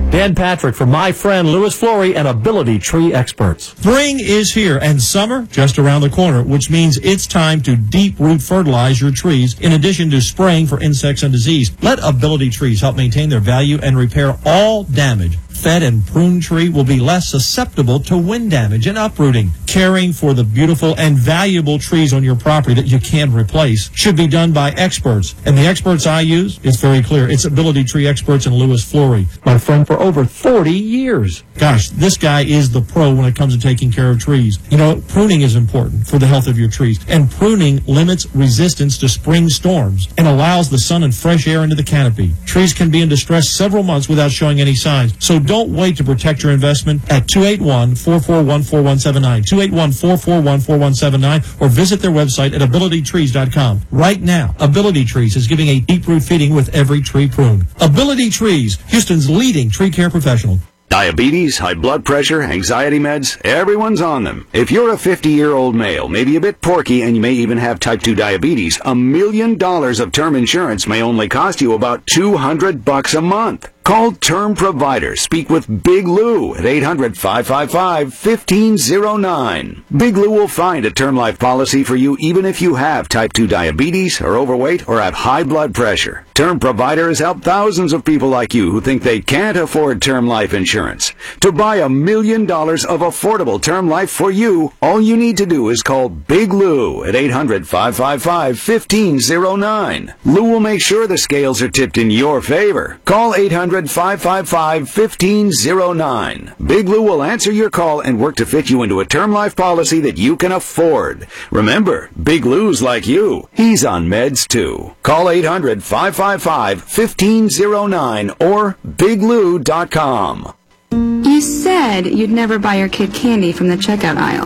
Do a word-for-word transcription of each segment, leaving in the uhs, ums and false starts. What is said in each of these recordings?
Dan Patrick for my friend Louis Flory and Ability Tree Experts. Spring is here and summer just around the corner, which means it's time to deep root fertilize your trees in addition to spraying for insects and disease. Let Ability Trees help maintain their value and repair all damage. Fed and pruned tree will be less susceptible to wind damage and uprooting. Caring for the beautiful and valuable trees on your property that you can replace should be done by experts. And the experts I use, it's very clear. It's Ability Tree Experts and Louis Flory, my friend for over forty years. Gosh, this guy is the pro when it comes to taking care of trees. You know, pruning is important for the health of your trees. And pruning limits resistance to spring storms and allows the sun and fresh air into the canopy. Trees can be in distress several months without showing any signs. So don't wait to protect your investment at two eight one, four four one, four one seven nine, two eight one, four four one, four one seven nine, or visit their website at ability trees dot com. Right now, Ability Trees is giving a deep root feeding with every tree pruned. Ability Trees, Houston's leading tree care professional. Diabetes, high blood pressure, anxiety meds, everyone's on them. If you're a fifty-year-old male, maybe a bit porky, and you may even have type two diabetes, a million dollars of term insurance may only cost you about two hundred bucks a month. Call Term Provider. Speak with Big Lou at eight hundred, five five five, one five zero nine. Big Lou will find a term life policy for you even if you have type two diabetes, are overweight, or have high blood pressure. Term Provider has helped thousands of people like you who think they can't afford term life insurance. To buy a million dollars of affordable term life for you, all you need to do is call Big Lou at eight hundred, five five five, one five zero nine. Lou will make sure the scales are tipped in your favor. Call eight hundred, five five five, one five zero nine. Big Lou will answer your call and work to fit you into a term life policy that you can afford. Remember, Big Lou's like you. He's on meds too. Call eight hundred, five five five, one five zero nine or big lou dot com. You said you'd never buy your kid candy from the checkout aisle.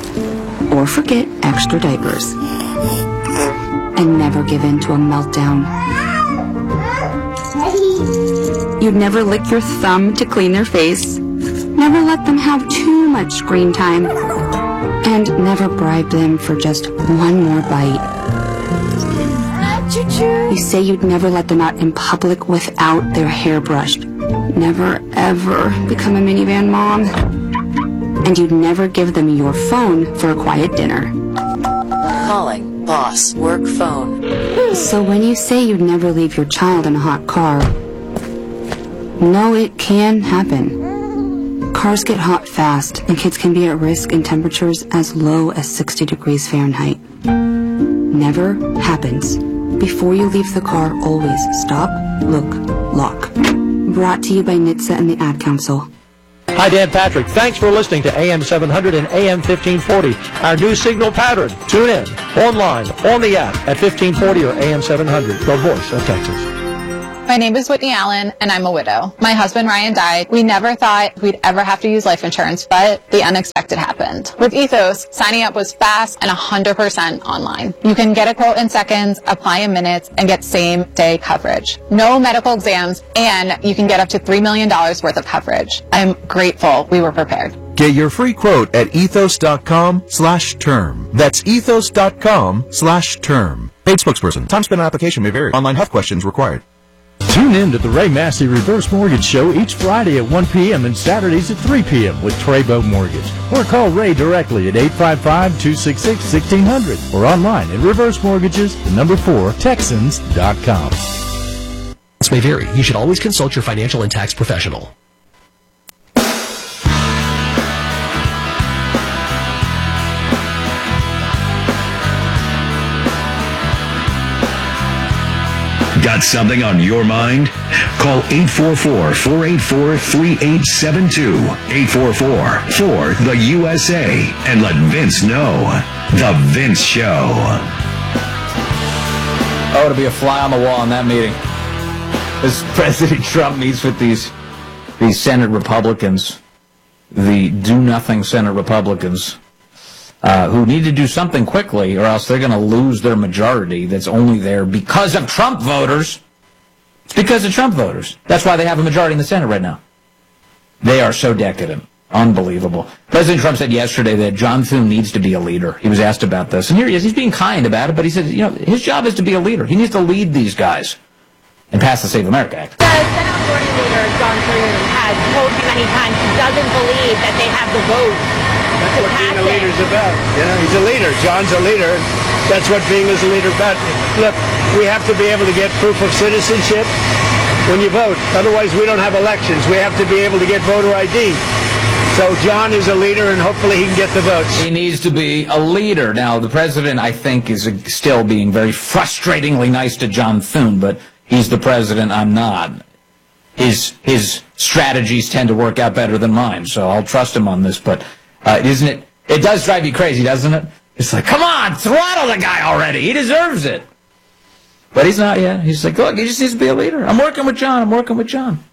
Or forget extra diapers. And never give in to a meltdown. You'd never lick your thumb to clean their face. Never let them have too much screen time. And never bribe them for just one more bite. You say you'd never let them out in public without their hair brushed. Never, ever become a minivan mom. And you'd never give them your phone for a quiet dinner. Calling boss work phone. So when you say you'd never leave your child in a hot car, no, it can happen. Cars get hot fast, and kids can be at risk in temperatures as low as sixty degrees Fahrenheit. Never happens. Before you leave the car, always stop, look, lock. Brought to you by N H T S A and the Ad Council. Hi, Dan Patrick. Thanks for listening to A M seven hundred and A M fifteen forty. Our new signal pattern. Tune in, online, on the app at fifteen forty or A M seven hundred, the voice of Texas. My name is Whitney Allen, and I'm a widow. My husband, Ryan, died. We never thought we'd ever have to use life insurance, but the unexpected happened. With Ethos, signing up was fast and one hundred percent online. You can get a quote in seconds, apply in minutes, and get same-day coverage. No medical exams, and you can get up to three million dollars worth of coverage. I'm grateful we were prepared. Get your free quote at ethos.com slash term. That's ethos.com slash term. Paid spokesperson. Time spent on application may vary. Online health questions required. Tune in to the Ray Massey Reverse Mortgage Show each Friday at one p.m. and Saturdays at three p.m. with Treybo Mortgage. Or call Ray directly at eight five five, two six six, one six zero zero or online at reverse mortgages, the number four, texans dot com. This may vary. You should always consult your financial and tax professional. Got something on your mind? Call eight four four, four eight four, three eight seven two, eight four four, four, the U S A, and let Vince know. The Vince Show. Oh, to be a fly on the wall in that meeting. As President Trump meets with these, these Senate Republicans, the do-nothing Senate Republicans, Uh, who need to do something quickly or else they're going to lose their majority that's only there because of Trump voters. It's because of Trump voters. That's why they have a majority in the Senate right now. They are so decadent. Unbelievable. President Trump said yesterday that John Thune needs to be a leader. He was asked about this. And here he is. He's being kind about it, but he said, you know, his job is to be a leader. He needs to lead these guys and pass the Save America Act. The Senate Majority Leader, John Thune, has many times, he doesn't believe that they have the vote. That's what being a leader's about. You know, he's a leader. John's a leader. That's what being as a leader about. Look, we have to be able to get proof of citizenship when you vote. Otherwise, we don't have elections. We have to be able to get voter I D. So John is a leader, and hopefully he can get the votes. He needs to be a leader. Now, the president, I think, is still being very frustratingly nice to John Thune, but he's the president. I'm not. His his strategies tend to work out better than mine, so I'll trust him on this. But uh, isn't it? It does drive you crazy, doesn't it? It's like, come on, throttle the guy already. He deserves it. But he's not yet. He's like, look, he just needs to be a leader. I'm working with John. I'm working with John.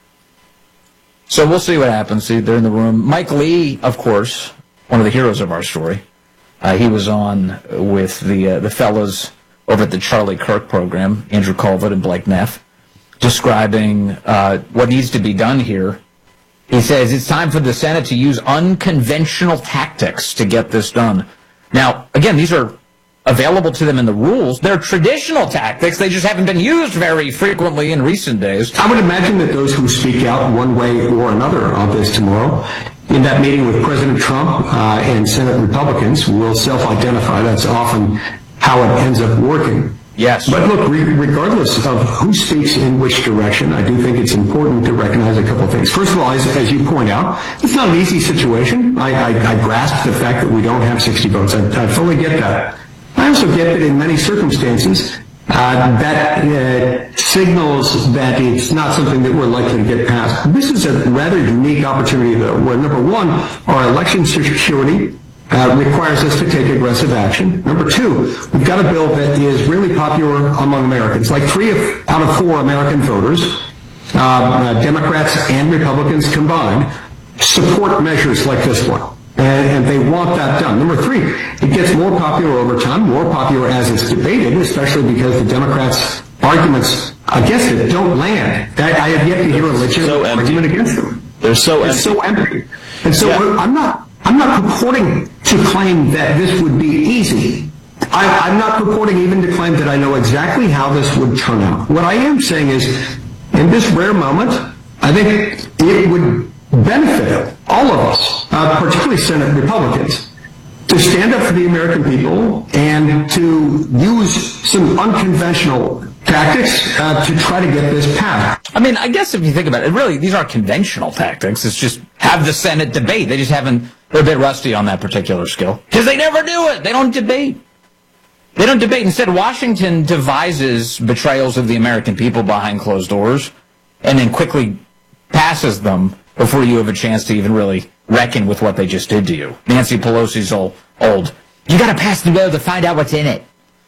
So we'll see what happens. See, they're in the room. Mike Lee, of course, one of the heroes of our story. Uh, he was on with the uh, the fellows over at the Charlie Kirk program, Andrew Colvett and Blake Neff, describing uh, what needs to be done here. He says it's time for the Senate to use unconventional tactics to get this done. Now, again, these are available to them in the rules. They're traditional tactics. They just haven't been used very frequently in recent days. I would imagine that those who speak out one way or another on this tomorrow, in that meeting with President Trump uh, and Senate Republicans, will self-identify. That's often how it ends up working. Yes. But look, re regardless of who speaks in which direction, I do think it's important to recognize a couple of things. First of all, as, as you point out, it's not an easy situation. I, I, I grasp the fact that we don't have sixty votes. I, I fully get that. I also get that in many circumstances, uh, that uh, signals that it's not something that we're likely to get passed. This is a rather unique opportunity, though, where, number one, our election security uh, requires us to take aggressive action. Number two, we've got a bill that is really popular among Americans. Like three of, out of four American voters, uh, uh, Democrats and Republicans combined, support measures like this one. And, and they want that done. Number three, it gets more popular over time, more popular as it's debated, especially because the Democrats' arguments against it don't land. I, I have yet to hear a legitimate so argument against them. They're so it's empty. so empty. And so Yeah. I'm not I'm not purporting to claim that this would be easy. I, I'm not purporting even to claim that I know exactly how this would turn out. What I am saying is, in this rare moment, I think it would benefit all of us, uh, particularly Senate Republicans, to stand up for the American people and to use some unconventional tactics uh, to try to get this passed. I mean, I guess if you think about it, really, these aren't conventional tactics. It's just have the Senate debate. They just haven't, they're a bit rusty on that particular skill. Because they never do it. They don't debate. They don't debate. Instead, Washington devises betrayals of the American people behind closed doors and then quickly passes them before you have a chance to even really reckon with what they just did to you. Nancy Pelosi's old. old. You got to pass the bill to find out what's in it.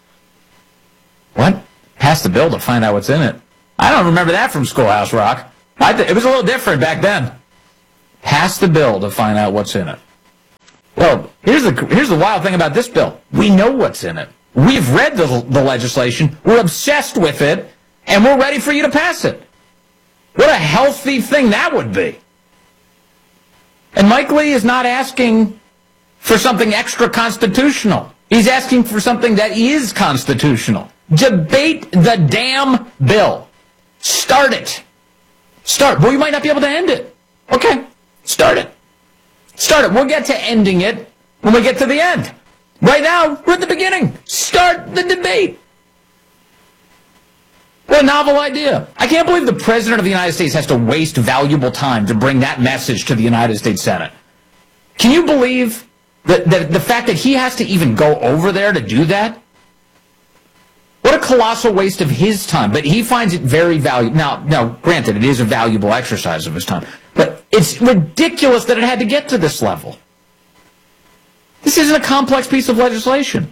What? Pass the bill to find out what's in it? I don't remember that from Schoolhouse Rock. I th it was a little different back then. Pass the bill to find out what's in it. Well, here's the here's the wild thing about this bill. We know what's in it. We've read the, the legislation. We're obsessed with it, and we're ready for you to pass it. What a healthy thing that would be. And Mike Lee is not asking for something extra constitutional. He's asking for something that is constitutional. Debate the damn bill. Start it. Start. Well, you might not be able to end it. Okay. Start it. Start it. We'll get to ending it when we get to the end. Right now, we're at the beginning. Start the debate. What a novel idea. I can't believe the President of the United States has to waste valuable time to bring that message to the United States Senate. Can you believe the, the, the fact that he has to even go over there to do that? What a colossal waste of his time. But he finds it very valuable. Now, now, granted, it is a valuable exercise of his time. But it's ridiculous that it had to get to this level. This isn't a complex piece of legislation.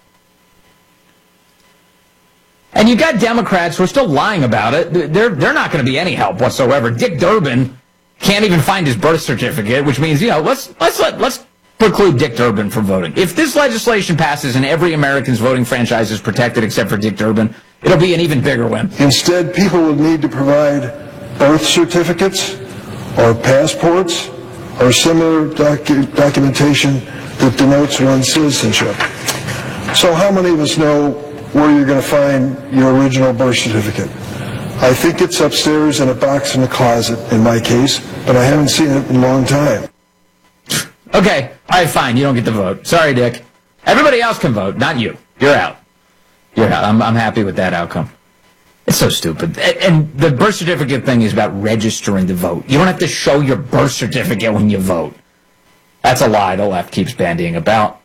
And you got Democrats who are still lying about it. They're, they're not going to be any help whatsoever. Dick Durbin can't even find his birth certificate, which means, you know, let's, let's, let, let's preclude Dick Durbin from voting. If this legislation passes and every American's voting franchise is protected except for Dick Durbin, it'll be an even bigger win. Instead, people will need to provide birth certificates or passports or similar docu documentation that denotes one's citizenship. So how many of us know where you're going to find your original birth certificate? I think it's upstairs in a box in a closet, in my case, but I haven't seen it in a long time. Okay, all right, fine. You don't get the vote. Sorry, Dick. Everybody else can vote, not you. You're out. You're out. I'm, I'm happy with that outcome. It's so stupid. And, and the birth certificate thing is about registering to vote. You don't have to show your birth certificate when you vote. That's a lie the left keeps bandying about.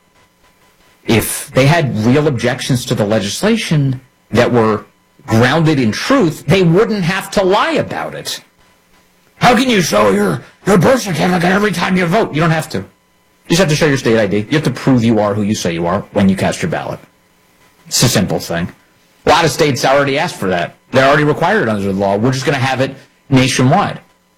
If they had real objections to the legislation that were grounded in truth, they wouldn't have to lie about it. How can you show your, your birth certificate every time you vote? You don't have to. You just have to show your state I D. You have to prove you are who you say you are when you cast your ballot. It's a simple thing. A lot of states already asked for that. They're already required under the law. We're just going to have it nationwide.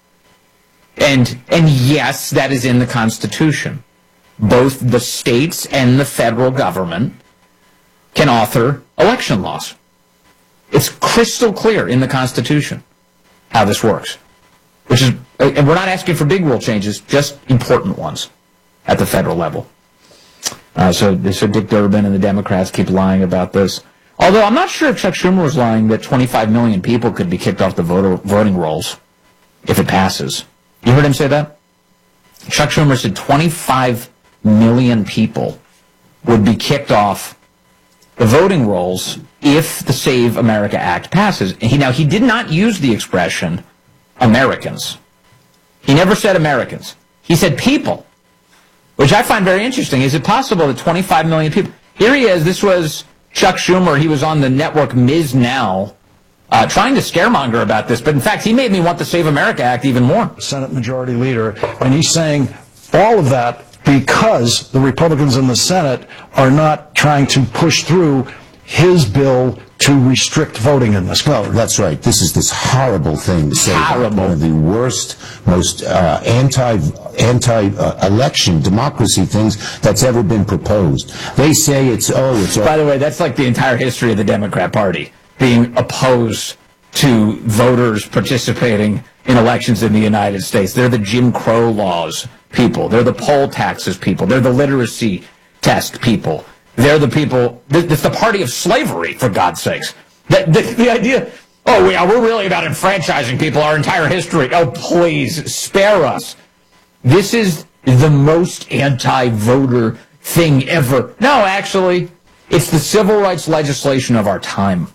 And, and yes, that is in the Constitution. Both the states and the federal government can author election laws. It's crystal clear in the Constitution how this works. Which is, and we're not asking for big rule changes, just important ones at the federal level. Uh, so, so Dick Durbin and the Democrats keep lying about this. Although I'm not sure if Chuck Schumer was lying that twenty-five million people could be kicked off the voter, voting rolls if it passes. You heard him say that? Chuck Schumer said twenty-five million people would be kicked off the voting rolls if the Save America Act passes. He, now, he did not use the expression Americans. He never said Americans. He said people, which I find very interesting. Is it possible that twenty-five million people... Here he is. This was Chuck Schumer. He was on the network Miz Now uh, trying to scaremonger about this. But in fact, he made me want the Save America Act even more. Senate Majority Leader, and he's saying all of that because the Republicans in the Senate are not trying to push through his bill to restrict voting in this country. Well, that's right. This is this horrible thing to say. Horrible. One of the worst, most uh, anti, anti-election uh, democracy things that's ever been proposed. They say it's, oh, it's... By the way, that's like the entire history of the Democrat Party, being opposed to voters participating in elections in the United States. They're the Jim Crow laws people. They're the poll taxes people. They're the literacy test people. They're the people, it's the party of slavery, for God's sakes. The, the, the idea, oh, yeah, we're really about enfranchising people our entire history. Oh, please, spare us. This is the most anti-voter thing ever. No, actually, it's the civil rights legislation of our time.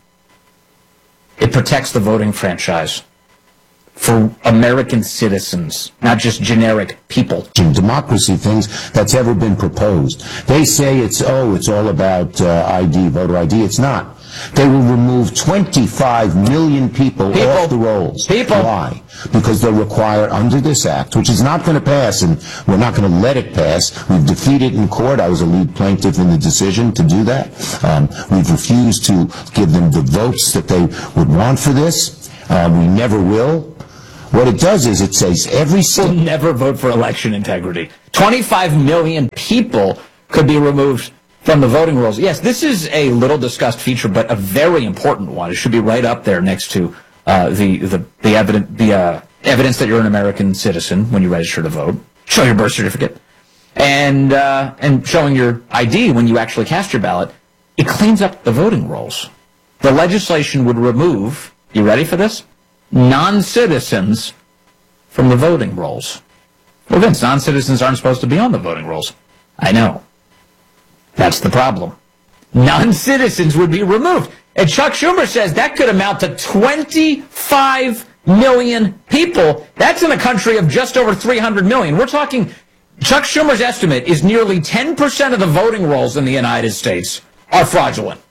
It protects the voting franchise for American citizens, not just generic people. Democracy things that's ever been proposed. They say it's, oh, it's all about uh, I D, voter I D. It's not. They will remove twenty-five million people, people off the rolls. People. Why? Because they're required under this act, which is not going to pass, and we're not going to let it pass. We've defeated in court. I was a lead plaintiff in the decision to do that. Um, we've refused to give them the votes that they would want for this. Uh, we never will. What it does is it says every will never vote for election integrity. twenty-five million people could be removed from the voting rolls. Yes, this is a little discussed feature, but a very important one. It should be right up there next to uh, the the the, evident, the uh, evidence that you're an American citizen when you register to vote. Show your birth certificate, and uh, and showing your I D when you actually cast your ballot. It cleans up the voting rolls. The legislation would remove. You ready for this? Non-citizens from the voting rolls. Well, Vince, non-citizens aren't supposed to be on the voting rolls. I know. That's the problem. Non-citizens would be removed. And Chuck Schumer says that could amount to twenty-five million people. That's in a country of just over three hundred million. We're talking, Chuck Schumer's estimate is nearly ten percent of the voting rolls in the United States are fraudulent.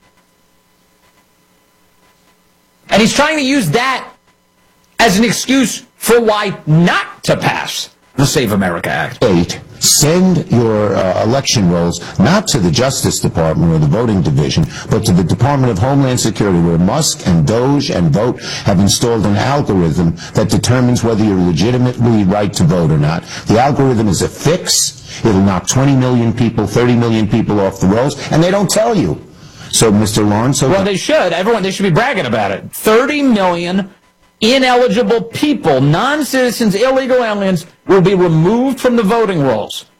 And he's trying to use that as an excuse for why not to pass the Save America Act. Eight, send your uh, election rolls not to the Justice Department or the voting division, but to the Department of Homeland Security, where Musk and Doge and Vote have installed an algorithm that determines whether you're legitimately right to vote or not. The algorithm is a fix. It'll knock twenty million people, thirty million people off the rolls, and they don't tell you. So, Mister Lawrence... Well, they should. Everyone, they should be bragging about it. thirty million ineligible people, non-citizens, illegal aliens, will be removed from the voting rolls.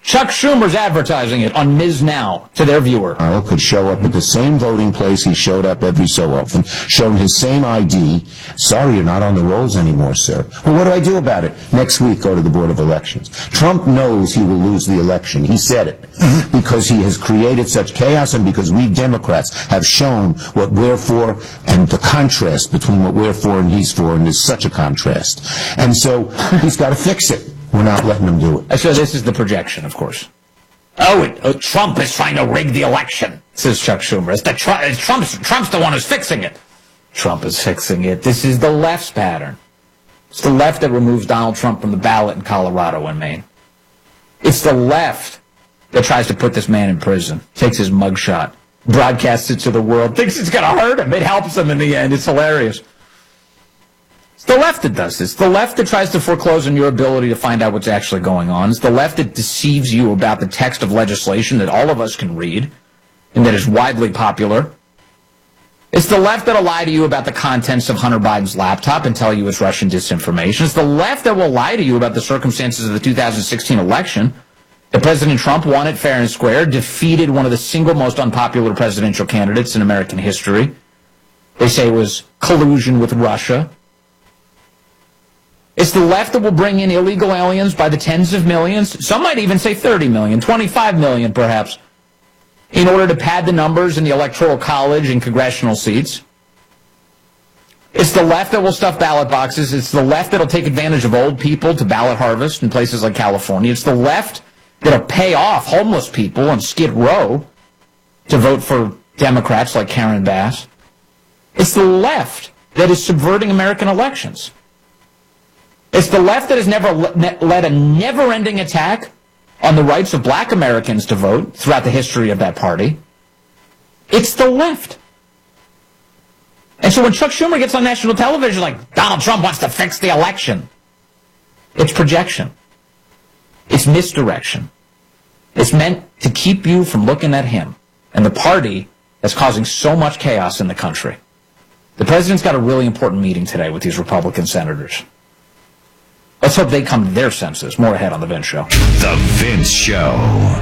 Chuck Schumer's advertising it on Miz Now to their viewer. Earl could show up at the same voting place he showed up every so often, showing his same I D. Sorry, you're not on the rolls anymore, sir. Well, what do I do about it? Next week, go to the Board of Elections. Trump knows he will lose the election. He said it. Because he has created such chaos and because we Democrats have shown what we're for and the contrast between what we're for and he's for, and there's such a contrast. And so he's got to fix it. We're not letting him do it. So this is the projection, of course. Oh, it, uh, Trump is trying to rig the election, says Chuck Schumer. It's the Tr- it's Trump's, Trump's the one who's fixing it. Trump is fixing it. This is the left's pattern. It's the left that removes Donald Trump from the ballot in Colorado and Maine. It's the left that tries to put this man in prison, takes his mugshot, broadcasts it to the world, thinks it's going to hurt him. It helps him in the end. It's hilarious. It's the left that does this. It's the left that tries to foreclose on your ability to find out what's actually going on. It's the left that deceives you about the text of legislation that all of us can read and that is widely popular. It's the left that will lie to you about the contents of Hunter Biden's laptop and tell you it's Russian disinformation. It's the left that will lie to you about the circumstances of the two thousand sixteen election, that President Trump won it fair and square, defeated one of the single most unpopular presidential candidates in American history. They say it was collusion with Russia. It's the left that will bring in illegal aliens by the tens of millions. Some might even say thirty million, twenty-five million perhaps, in order to pad the numbers in the Electoral College and congressional seats. It's the left that will stuff ballot boxes. It's the left that will take advantage of old people to ballot harvest in places like California. It's the left that will pay off homeless people on Skid Row to vote for Democrats like Karen Bass. It's the left that is subverting American elections. It's the left that has never led a never-ending attack on the rights of black Americans to vote throughout the history of that party. It's the left. And so when Chuck Schumer gets on national television like, Donald Trump wants to fix the election, it's projection. It's misdirection. It's meant to keep you from looking at him and the party that's causing so much chaos in the country. The president's got a really important meeting today with these Republican senators. Let's hope they come to their senses. More ahead on The Vince Show. The Vince Show.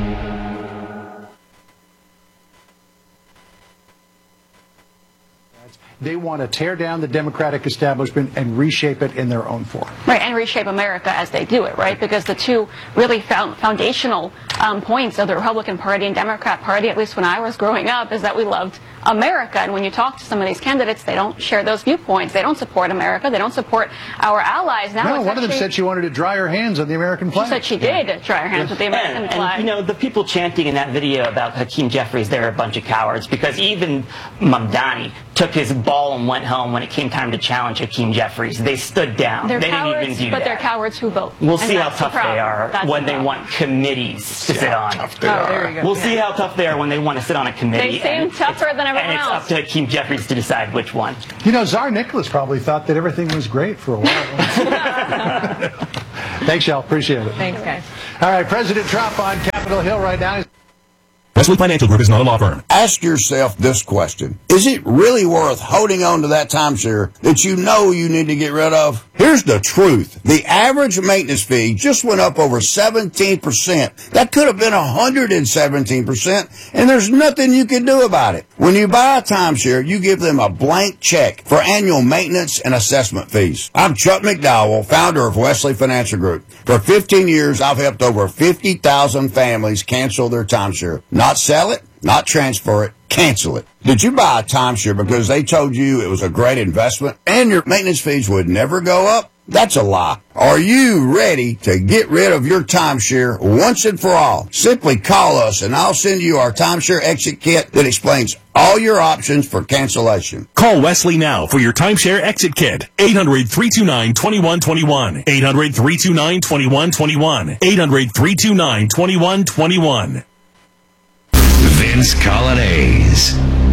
They want to tear down the Democratic establishment and reshape it in their own form. Right, and reshape America as they do it, right? Because the two really found foundational um, points of the Republican Party and Democrat Party, at least when I was growing up, is that we loved America. And when you talk to some of these candidates, they don't share those viewpoints. They don't support America. They don't support our allies. Now, no, it's one actually, of them said she wanted to dry her hands on the American flag. She said she did yeah. dry her hands with the American and, flag. And, you know, the people chanting in that video about Hakeem Jeffries, they're a bunch of cowards, because even Mamdani took his ball and went home when it came time to challenge Hakeem Jeffries. They stood down. They're they cowards, didn't even do but that. they're cowards who vote. We'll and see how the tough problem. they are That's when the they want committees to sit on. Tough they oh, are. there you go. We'll see how tough they are when they want to sit on a committee. They seem and tougher than everyone And it's else. up to Hakeem Jeffries to decide which one. You know, Tsar Nicholas probably thought that everything was great for a while. Thanks, y'all. Appreciate it. Thanks, guys. All right, President Trump on Capitol Hill right now. Wesley Financial Group is not a law firm. Ask yourself this question. Is it really worth holding on to that timeshare that you know you need to get rid of? Here's the truth. The average maintenance fee just went up over seventeen percent. That could have been one hundred seventeen percent, and there's nothing you can do about it. When you buy a timeshare, you give them a blank check for annual maintenance and assessment fees. I'm Chuck McDowell, founder of Wesley Financial Group. For fifteen years, I've helped over fifty thousand families cancel their timeshare. Not sell it, not transfer it, cancel it. Did you buy a timeshare because they told you it was a great investment and your maintenance fees would never go up? That's a lie. Are you ready to get rid of your timeshare once and for all? Simply call us and I'll send you our timeshare exit kit that explains all your options for cancellation. Call Wesley now for your timeshare exit kit. eight hundred, three two nine, two one two one. eight hundred, three two nine, two one two one. eight hundred, three two nine, two one two one. Vince Colonnese.